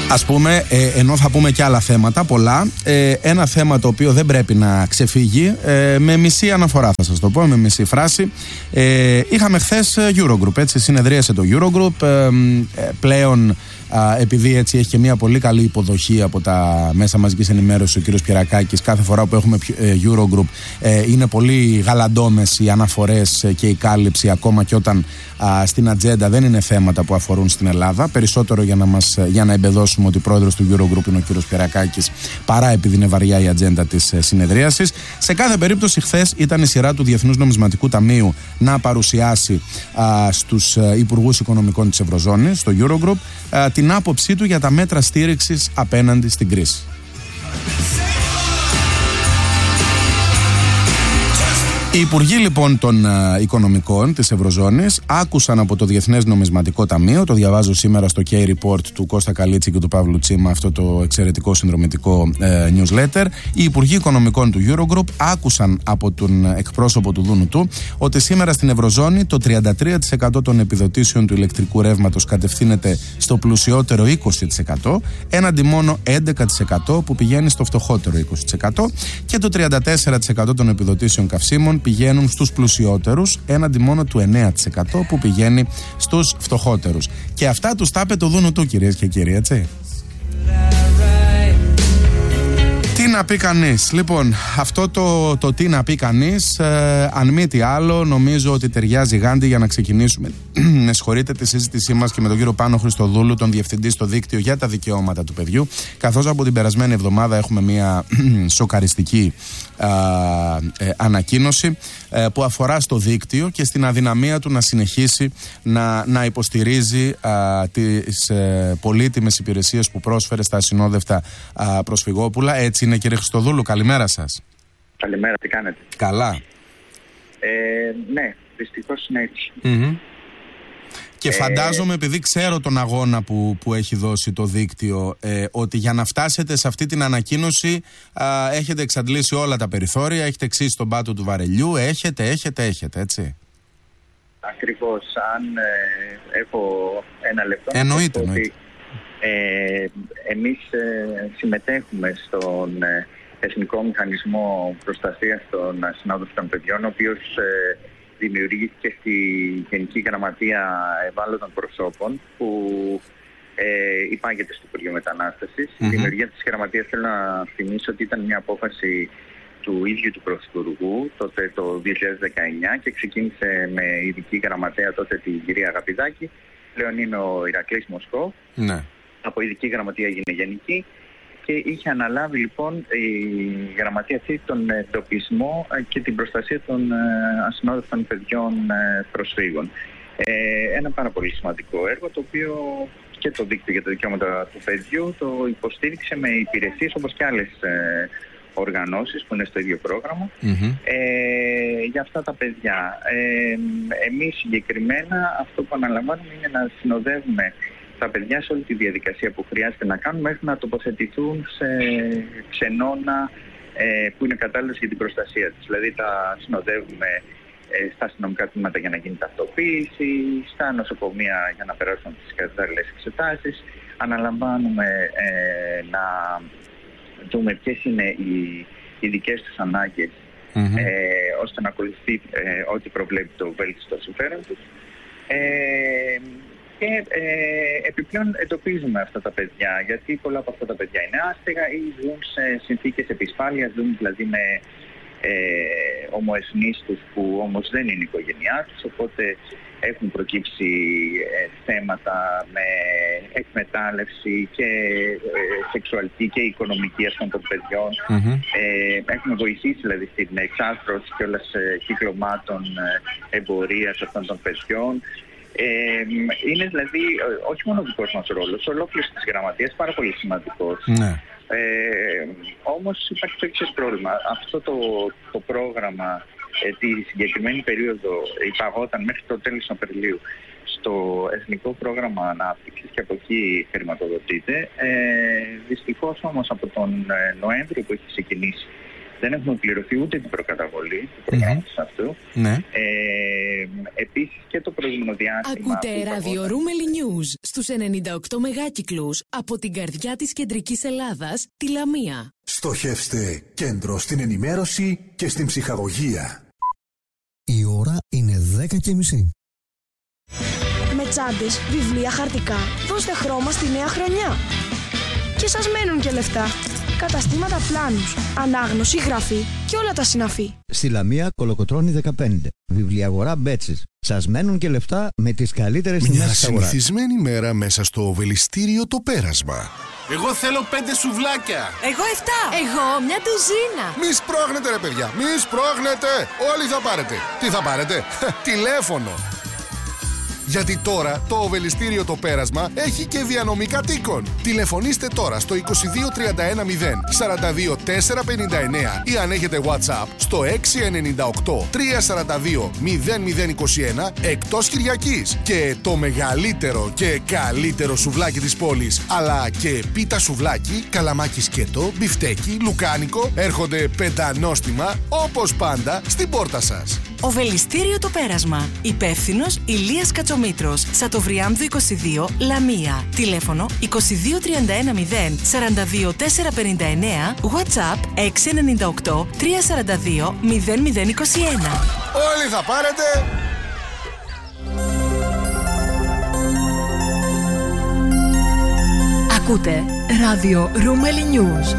Ας πούμε, ενώ θα πούμε και άλλα θέματα, πολλά, ένα θέμα το οποίο δεν πρέπει να ξεφύγει, με μισή αναφορά θα σας το πω, με μισή φράση. Είχαμε χθες Eurogroup, έτσι, συνεδρίασε το Eurogroup, πλέον επειδή έτσι έχει και μια πολύ καλή υποδοχή από τα μέσα μαζικής ενημέρωσης ο κύριος Πιερακάκης, κάθε φορά που έχουμε Eurogroup είναι πολύ γαλαντόμες οι αναφορές και η κάλυψη, ακόμα και όταν στην ατζέντα δεν είναι θέματα που αφορούν στην Ελλάδα, περισσότερο για να εμπεδώσουμε ότι ο πρόεδρος του Eurogroup είναι ο κύριος Πιερακάκης, παρά επειδή είναι βαριά η ατζέντα της συνεδρίασης. Σε κάθε περίπτωση, χθες ήταν η σειρά του Διεθνούς Νομισματικού Ταμείου να παρουσιάσει στους υπουργούς οικονομικών της Ευρωζώνης, στο Eurogroup, την άποψή του για τα μέτρα στήριξης απέναντι στην κρίση. Οι υπουργοί λοιπόν των οικονομικών της Ευρωζώνης άκουσαν από το Διεθνές Νομισματικό Ταμείο, το διαβάζω σήμερα στο K-Report του Κώστα Καλίτση και του Παύλου Τσίμα, αυτό το εξαιρετικό συνδρομητικό newsletter. Οι υπουργοί οικονομικών του Eurogroup άκουσαν από τον εκπρόσωπο του Δούνου του ότι σήμερα στην Ευρωζώνη το 33% των επιδοτήσεων του ηλεκτρικού ρεύματος κατευθύνεται στο πλουσιότερο 20%, έναντι μόνο 11% που πηγαίνει στο φτωχότερο 20%, και το 34% των επιδοτήσεων καυσίμων πηγαίνουν στους πλουσιότερους, έναντι μόνο του 9% που πηγαίνει στους φτωχότερους. Και αυτά τους τα είπε το Δούνου του, κυρίες και κύριοι, έτσι. Τι να πει κανείς? Λοιπόν, αυτό το τι να πει κανείς, αν μη τι άλλο, νομίζω ότι ταιριάζει γάντι για να ξεκινήσουμε με συγχωρείτε τη συζήτησή μας και με τον κύριο Πάνο Χριστοδούλου, τον διευθυντή στο δίκτυο για τα δικαιώματα του παιδιού, καθώς από την περασμένη εβδομάδα έχουμε μια σοκαριστική ανακοίνωση που αφορά στο δίκτυο και στην αδυναμία του να συνεχίσει να υποστηρίζει τις πολύτιμες υπηρεσίες που πρόσφερε στα ασυνόδευτα προσφυγόπουλα. Έτσι είναι, κύριε Χριστοδούλου? Καλημέρα σας. Καλημέρα, τι κάνετε? Καλά. Ναι, δυστυχώς είναι έτσι. Και φαντάζομαι, επειδή ξέρω τον αγώνα που έχει δώσει το δίκτυο, ότι για να φτάσετε σε αυτή την ανακοίνωση έχετε εξαντλήσει όλα τα περιθώρια, έχετε εξήσει τον πάτο του βαρελιού, έχετε, έτσι. Ακριβώς. Αν έχω ένα λεπτό... Εννοείται. Εμείς συμμετέχουμε στον Εθνικό Μηχανισμό Προστασίας των Ασυνόδευτων Παιδιών, ο οποίος δημιουργήθηκε στη Γενική Γραμματεία Ευάλωτων Προσώπων, που υπάγεται στο Υπουργείο Μετανάστευσης. Η δημιουργία της γραμματείας, θέλω να θυμίσω ότι ήταν μια απόφαση του ίδιου του Πρωθυπουργού τότε το 2019 και ξεκίνησε με ειδική γραμματέα τότε την κυρία Αγαπηδάκη. Πλέον είναι ο Ηρακλής Μοσκόβ. Ναι. Από ειδική γραμματεία έγινε γενική και είχε αναλάβει λοιπόν η γραμματεία αυτή τον εντοπισμό και την προστασία των ασυνόδευτων παιδιών προσφύγων. Ένα πάρα πολύ σημαντικό έργο, το οποίο και το Δίκτυο για τα Δικαιώματα του Παιδιού το υποστήριξε με υπηρεσίες όπως και άλλες οργανώσεις που είναι στο ίδιο πρόγραμμα για αυτά τα παιδιά. Εμείς συγκεκριμένα αυτό που αναλαμβάνουμε είναι να συνοδεύουμε τα παιδιά σε όλη τη διαδικασία που χρειάζεται να κάνουν μέχρι να τοποθετηθούν σε ξενώνα που είναι κατάλληλος για την προστασία τους. Δηλαδή τα συνοδεύουμε στα αστυνομικά τμήματα για να γίνει ταυτοποίηση, στα νοσοκομεία για να περάσουν τις κατάλληλες εξετάσεις. Αναλαμβάνουμε να δούμε ποιες είναι οι δικές τους ανάγκες ώστε να ακολουθεί ό,τι προβλέπει το βέλτιστο συμφέρον τους. Και επιπλέον εντοπίζουμε αυτά τα παιδιά, γιατί πολλά από αυτά τα παιδιά είναι άστεγα ή ζουν σε συνθήκες επισφάλειας, ζουν δηλαδή με ομοεθνείς τους που όμως δεν είναι η οικογένειά τους, οπότε έχουν προκύψει θέματα με εκμετάλλευση και σεξουαλική και οικονομική αυτών των παιδιών. Έχουμε βοηθήσει δηλαδή στην εξάρθρωση και όλας κυκλωμάτων εμπορίας αυτών των παιδιών. Είναι δηλαδή όχι μόνο ο δικός μας ρόλος, ολόκληρης της γραμματείας πάρα πολύ σημαντικός. Όμως υπάρχει το εξής πρόβλημα. Αυτό το πρόγραμμα τη συγκεκριμένη περίοδο υπαγόταν μέχρι το τέλος Απριλίου στο Εθνικό Πρόγραμμα Ανάπτυξης και από εκεί χρηματοδοτείται. Δυστυχώς όμως από τον Νοέμβριο που έχει ξεκινήσει δεν έχουμε πληρωθεί ούτε την προκαταβολή του προγράμματος αυτού. Ναι. Επίσης και το προηγούμενο διάστημα. Ακούτε ραδιορούμελη News στους 98 μεγάκυκλους από την καρδιά της κεντρικής Ελλάδας, τη Λαμία. Στοχεύστε κέντρο στην ενημέρωση και στην ψυχαγωγία. Η ώρα είναι 10:30. Με τσάντες, βιβλία, χαρτικά, δώστε χρώμα στη νέα χρονιά. Και σας μένουν και λεφτά. Καταστήματα πλάνους, ανάγνωση, γραφή και όλα τα συναφή. Στη Λαμία, Κολοκοτρώνη 15. Βιβλιαγορά Μπέτσης. Σας μένουν και λεφτά με τις καλύτερες τιμές της αγοράς. Μια συνηθισμένη μέρα μέσα στο Οβελιστήριο Το Πέρασμα. Εγώ θέλω 5 σουβλάκια. Εγώ 7. Εγώ μια ντουζίνα. Μη σπρώχνετε ρε παιδιά, μη σπρώχνετε. Όλοι θα πάρετε. Τι θα πάρετε? Τηλέφωνο. Γιατί τώρα το Οβελιστήριο Το Πέρασμα έχει και διανομή κατοίκων. Τηλεφωνήστε τώρα στο 2231 0 42 459 ή αν έχετε WhatsApp στο 698 342 0021 εκτός Κυριακής. Και το μεγαλύτερο και καλύτερο σουβλάκι της πόλης, αλλά και πίτα σουβλάκι, καλαμάκι σκέτο, μπιφτέκι, λουκάνικο έρχονται πεντανόστιμα όπως πάντα στην πόρτα σας. Οβελιστήριο Το Πέρασμα. Υπεύθυνος Ηλίας Κατσομήτρος. Σατοβριάμδου 22, Λαμία. Τηλέφωνο 2231 0 42 459. WhatsApp 698 342 0021. Όλοι θα πάρετε. Ακούτε ράδιο Ρούμελι News.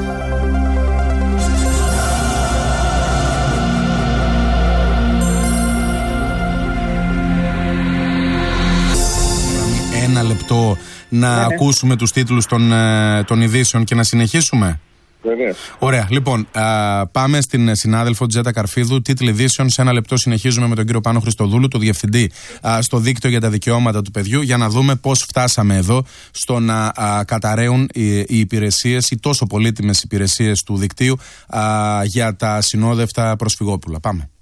Ένα λεπτό να ακούσουμε τους τίτλους των ειδήσεων και να συνεχίσουμε. Βέβαια. Ωραία. Λοιπόν, πάμε στην συνάδελφο Τζέτα Καρφίδου. Τίτλοι ειδήσεων. Σε ένα λεπτό συνεχίζουμε με τον κύριο Πάνο Χριστοδούλου, το διευθυντή στο δίκτυο για τα δικαιώματα του παιδιού, για να δούμε πώς φτάσαμε εδώ στο να καταραίουν οι υπηρεσίες, οι τόσο πολύτιμες υπηρεσίες του δικτύου για τα συνόδευτα προσφυγόπουλα. Πάμε.